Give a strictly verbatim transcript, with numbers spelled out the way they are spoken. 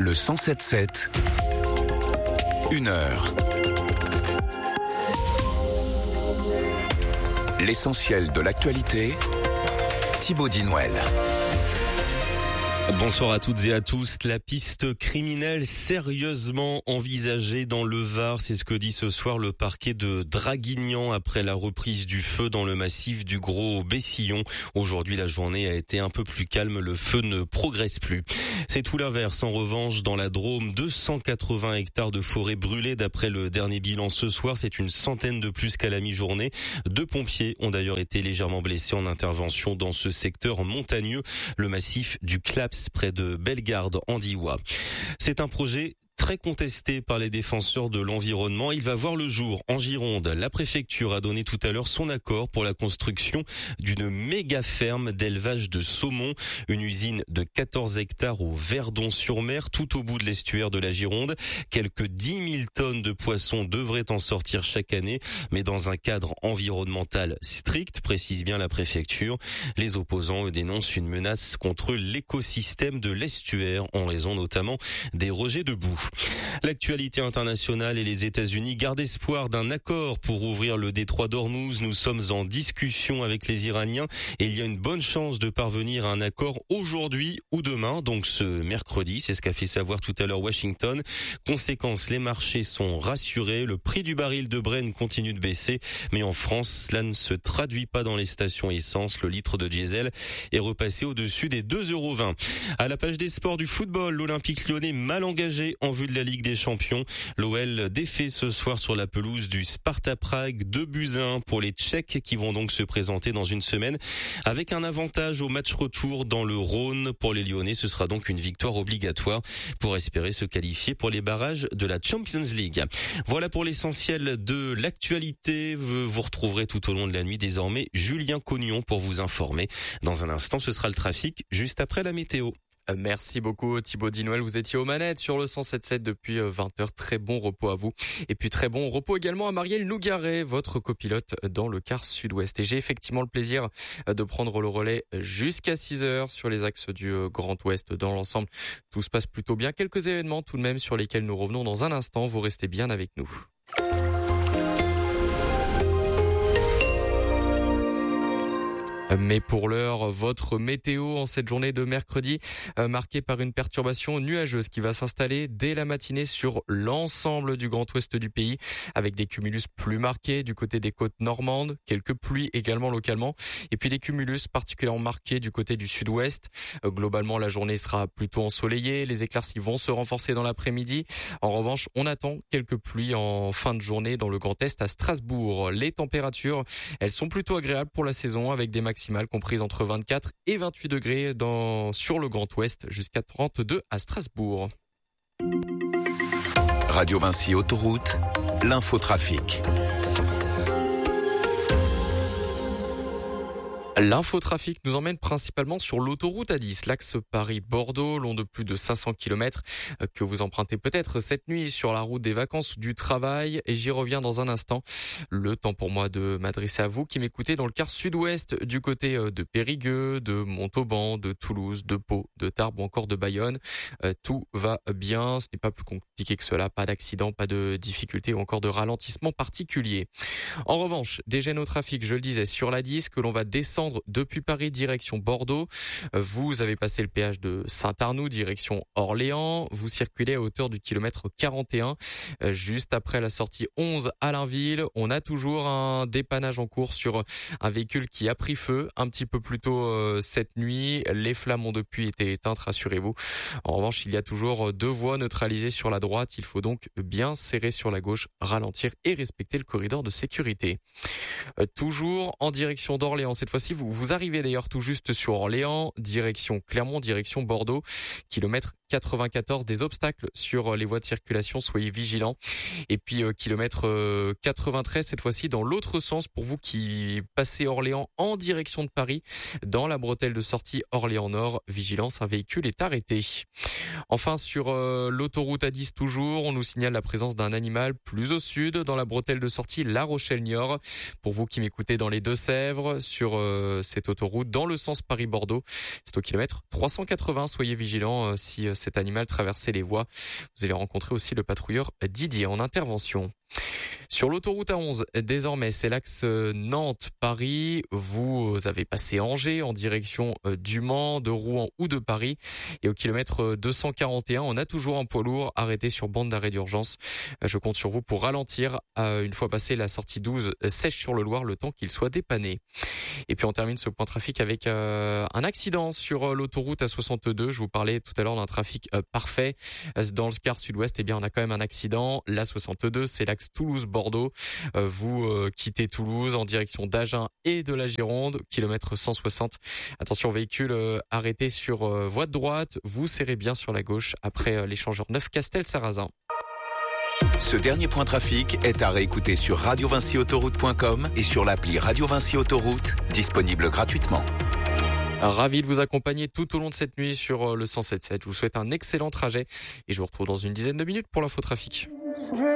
Le cent sept sept, une heure. L'essentiel de l'actualité, Thibaut Dinouel. Bonsoir à toutes et à tous. La piste criminelle sérieusement envisagée dans le Var, c'est ce que dit ce soir le parquet de Draguignan après la reprise du feu dans le massif du Gros Bessillon. Aujourd'hui, la journée a été un peu plus calme, le feu ne progresse plus. C'est tout l'inverse en revanche dans la Drôme, deux cent quatre-vingts hectares de forêt brûlés d'après le dernier bilan ce soir, c'est une centaine de plus qu'à la mi-journée. Deux pompiers ont d'ailleurs été légèrement blessés en intervention dans ce secteur montagneux, le massif du Claps près de Bellegarde en Diois. C'est un projet très contesté par les défenseurs de l'environnement. Il va voir le jour en Gironde. La préfecture a donné tout à l'heure son accord pour la construction d'une méga ferme d'élevage de saumon, une usine de quatorze hectares au Verdon-sur-Mer, tout au bout de l'estuaire de la Gironde. Quelques dix mille tonnes de poissons devraient en sortir chaque année, mais dans un cadre environnemental strict, précise bien la préfecture. Les opposants eux, dénoncent une menace contre l'écosystème de l'estuaire en raison notamment des rejets de boue. L'actualité internationale et les États-Unis gardent espoir d'un accord pour ouvrir le détroit d'Ormuz. Nous sommes en discussion avec les Iraniens et il y a une bonne chance de parvenir à un accord aujourd'hui ou demain, donc ce mercredi. C'est ce qu'a fait savoir tout à l'heure Washington. Conséquence, les marchés sont rassurés. Le prix du baril de Brent continue de baisser, mais en France, cela ne se traduit pas dans les stations essence. Le litre de diesel est repassé au-dessus des deux euros vingt. À la page des sports du football, l'Olympique Lyonnais mal engagé en vue de la Ligue des Champions. L'O L défait ce soir sur la pelouse du Sparta Prague, deux buts à un pour les Tchèques qui vont donc se présenter dans une semaine avec un avantage au match retour dans le Rhône. Pour les Lyonnais, ce sera donc une victoire obligatoire pour espérer se qualifier pour les barrages de la Champions League. Voilà pour l'essentiel de l'actualité. Vous retrouverez tout au long de la nuit désormais Julien Cognon pour vous informer. Dans un instant, ce sera le trafic juste après la météo. Merci beaucoup Thibaut Dinouel, vous étiez aux manettes sur le cent sept sept depuis vingt heures, très bon repos à vous. Et puis très bon repos également à Marielle Nougaret, votre copilote dans le quart sud-ouest. Et j'ai effectivement le plaisir de prendre le relais jusqu'à six heures sur les axes du Grand Ouest. Dans l'ensemble, tout se passe plutôt bien. Quelques événements tout de même sur lesquels nous revenons dans un instant, vous restez bien avec nous. Mais pour l'heure, votre météo en cette journée de mercredi, euh, marquée par une perturbation nuageuse qui va s'installer dès la matinée sur l'ensemble du Grand Ouest du pays, avec des cumulus plus marqués du côté des côtes normandes, quelques pluies également localement, et puis des cumulus particulièrement marqués du côté du sud-ouest. Euh, globalement, la journée sera plutôt ensoleillée, les éclaircies vont se renforcer dans l'après-midi. En revanche, on attend quelques pluies en fin de journée dans le Grand Est à Strasbourg. Les températures, elles sont plutôt agréables pour la saison, avec des maximales comprises entre vingt-quatre et vingt-huit degrés dans, sur le Grand Ouest, jusqu'à trente-deux à Strasbourg. Radio Vinci Autoroute, l'infotrafic. L'infotrafic nous emmène principalement sur l'autoroute A dix, l'axe Paris-Bordeaux, long de plus de cinq cents kilomètres, que vous empruntez peut-être cette nuit sur la route des vacances ou du travail. Et j'y reviens dans un instant. Le temps pour moi de m'adresser à vous qui m'écoutez dans le quart sud-ouest, du côté de Périgueux, de Montauban, de Toulouse, de Pau, de Tarbes ou encore de Bayonne. Tout va bien, ce n'est pas plus compliqué que cela, pas d'accident, pas de difficulté ou encore de ralentissement particulier. En revanche, des gênes au trafic, je le disais, sur l'A dix, que l'on va descendre depuis Paris direction Bordeaux. Vous avez passé le péage de Saint-Arnoux direction Orléans. Vous circulez à hauteur du kilomètre quarante et un. Juste après la sortie onze à Allainville, on a toujours un dépannage en cours sur un véhicule qui a pris feu un petit peu plus tôt euh, cette nuit. Les flammes ont depuis été éteintes, rassurez-vous. En revanche, il y a toujours deux voies neutralisées sur la droite. Il faut donc bien serrer sur la gauche, ralentir et respecter le corridor de sécurité. Euh, toujours en direction d'Orléans. Cette fois-ci, vous, vous arrivez d'ailleurs tout juste sur Orléans, direction Clermont, direction Bordeaux, kilomètre quatre-vingt-quatorze, des obstacles sur les voies de circulation, soyez vigilants. Et puis euh, kilomètre euh, quatre-vingt-treize cette fois-ci dans l'autre sens pour vous qui passez Orléans en direction de Paris, dans la bretelle de sortie Orléans Nord, vigilance, un véhicule est arrêté. Enfin sur euh, l'autoroute A dix toujours, on nous signale la présence d'un animal plus au sud dans la bretelle de sortie La Rochelle-Niort. Pour vous qui m'écoutez dans les Deux-Sèvres, sur euh, cette autoroute dans le sens Paris-Bordeaux, c'est au kilomètre trois cent quatre-vingts, soyez vigilants euh, si cet animal traverser les voies. Vous allez rencontrer aussi le patrouilleur Didier en intervention. Sur l'autoroute A onze, désormais, c'est l'axe Nantes-Paris. Vous avez passé Angers en direction du Mans, de Rouen ou de Paris. Et au kilomètre deux cent quarante et un, on a toujours un poids lourd arrêté sur bande d'arrêt d'urgence. Je compte sur vous pour ralentir une fois passé la sortie douze Sèche-sur-le-Loir, le temps qu'il soit dépanné. Et puis on termine ce point trafic avec euh, un accident sur l'autoroute A soixante-deux. Je vous parlais tout à l'heure d'un trafic euh, parfait. Dans le quart sud-ouest, eh bien on a quand même un accident. L'A soixante-deux, c'est l'axe Toulouse-Bordeaux. Euh, vous euh, quittez Toulouse en direction d'Agen et de la Gironde, kilomètre cent soixante. Attention, véhicule euh, arrêté sur euh, voie de droite. Vous serrez bien sur la gauche après euh, l'échangeur neuf Castel-Sarrazin. Ce dernier point trafic est à réécouter sur radio vinci autoroute point com et sur l'appli Radio Vinci Autoroute, disponible gratuitement. Ravi de vous accompagner tout au long de cette nuit sur le cent sept virgule sept. Je vous souhaite un excellent trajet et je vous retrouve dans une dizaine de minutes pour l'info trafic.